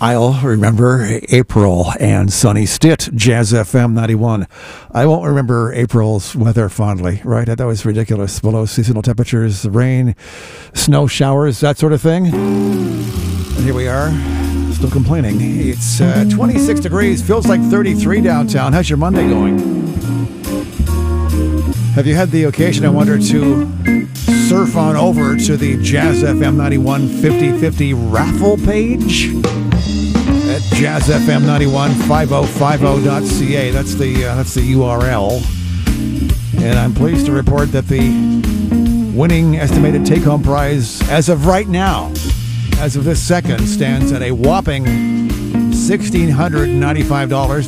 I'll remember April and sunny Stitt, Jazz FM 91. I won't remember April's weather fondly, right? That was ridiculous. Below seasonal temperatures, rain, snow showers, that sort of thing. And here we are, still complaining. It's 26 degrees, feels like 33 downtown. How's your Monday going? Have you had the occasion, I wonder, to surf on over to the Jazz FM 91 50/50 raffle page at jazzfm915050.ca? That's the URL. And I'm pleased to report that the winning estimated take-home prize as of right now, as of this second, stands at a whopping $1,695.